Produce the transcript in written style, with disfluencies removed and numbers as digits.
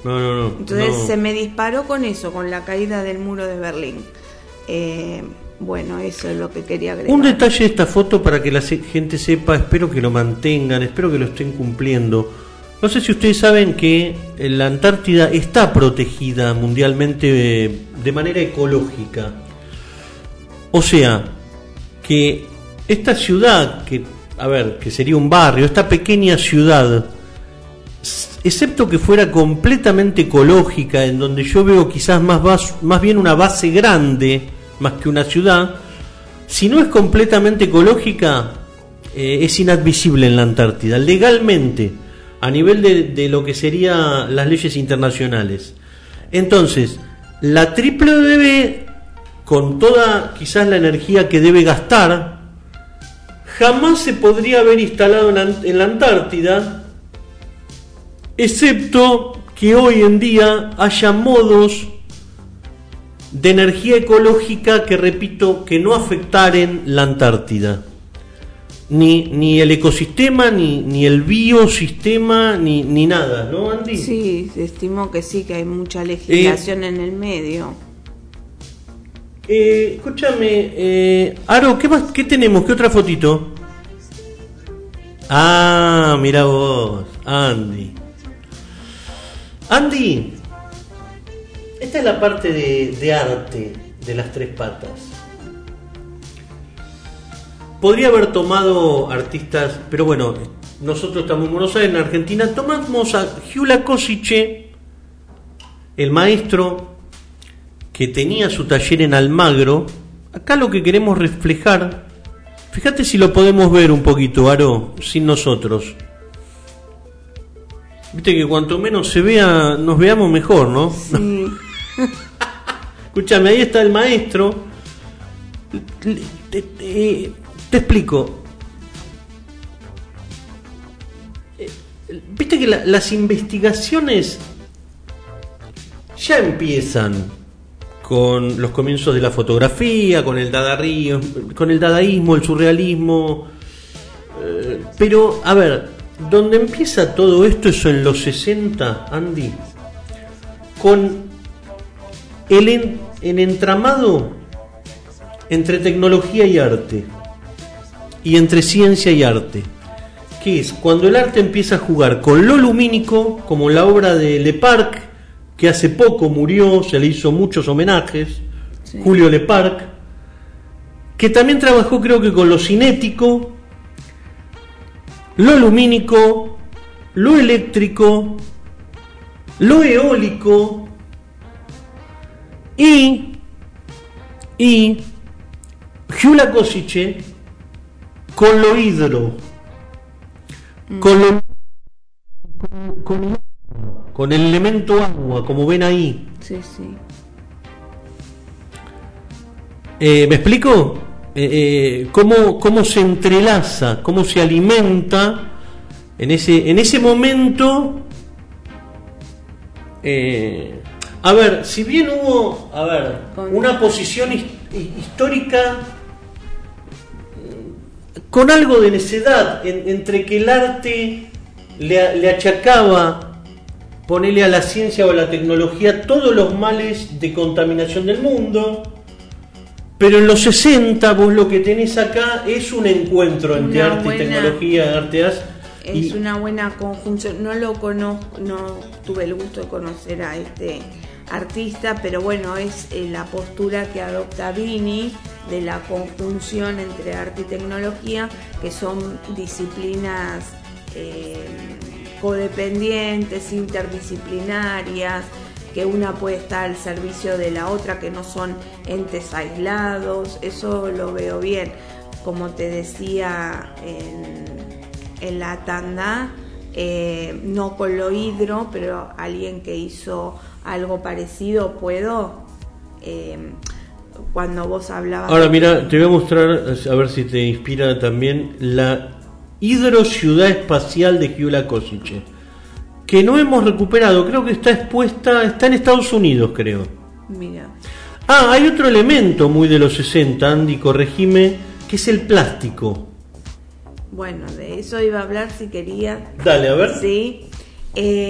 no. Entonces se me disparó con eso, con la caída del muro de Berlín. Bueno, eso es lo que quería agregar. Un detalle de esta foto para que la gente sepa, espero que lo mantengan, espero que lo estén cumpliendo. No sé si ustedes saben que la Antártida está protegida mundialmente de manera ecológica. O sea, que esta ciudad, que sería un barrio, esta pequeña ciudad, excepto que fuera completamente ecológica, en donde yo veo quizás más bien una base grande, más que una ciudad, si no es completamente ecológica, es inadmisible en la Antártida, legalmente, a nivel de lo que serían las leyes internacionales. Entonces, la WWF, con toda quizás la energía que debe gastar, jamás se podría haber instalado en la Antártida, excepto que hoy en día haya modos de energía ecológica que, repito, que no afectaren la Antártida. Ni el ecosistema, ni el biosistema, ni nada, ¿no, Andy? Sí, estimo que sí, que hay mucha legislación en el medio. Escúchame, Aro, ¿qué más? ¿Qué tenemos? ¿Qué otra fotito? Ah, mira vos, Andy. Andy, esta es la parte de arte de las tres patas. Podría haber tomado artistas, pero bueno, nosotros estamos en Buenos Aires, en Argentina. Tomamos a Gyula Kosice, el maestro que tenía su taller en Almagro. Acá lo que queremos reflejar, fíjate si lo podemos ver un poquito, Aro, sin nosotros. Viste que cuanto menos se vea, nos veamos mejor, ¿no? Sí. Escúchame, ahí está el maestro. Te explico. Viste que las investigaciones ya empiezan con los comienzos de la fotografía, con el dadaísmo, el surrealismo. Pero, a ver, donde empieza todo esto es en los 60, Andy, con el entramado entre tecnología y arte, y entre ciencia y arte, que es cuando el arte empieza a jugar con lo lumínico, como la obra de Leparc, que hace poco murió, se le hizo muchos homenajes, sí. Julio Leparc, que también trabajó creo que con lo cinético, lo lumínico, lo eléctrico, lo eólico y Gyula Kosice con lo hidro, con el elemento agua, como ven ahí. Sí, sí. ¿Me explico? Cómo se entrelaza, cómo se alimenta en ese momento. A ver, si bien hubo una posición histórica con algo de necedad entre que el arte le achacaba, ponerle a la ciencia o a la tecnología todos los males de contaminación del mundo, pero en los 60 vos lo que tenés acá es un encuentro entre arte y tecnología, arteas. Es una buena conjunción. No lo conozco, no tuve el gusto de conocer a este artista, pero bueno, es la postura que adopta Vini de la conjunción entre arte y tecnología, que son disciplinas codependientes, interdisciplinarias, que una puede estar al servicio de la otra, que no son entes aislados. Eso lo veo bien. Como te decía en la tanda, no con lo hidro, pero alguien que hizo algo parecido, cuando vos hablabas. Ahora mira, te voy a mostrar, a ver si te inspira también, la hidrociudad espacial de Gyula Kosice, que no hemos recuperado, creo que está expuesta, está en Estados Unidos, creo. Mira. Hay otro elemento muy de los 60, Andy, corregime, que es el plástico. Bueno, de eso iba a hablar si quería. Dale, a ver. Sí.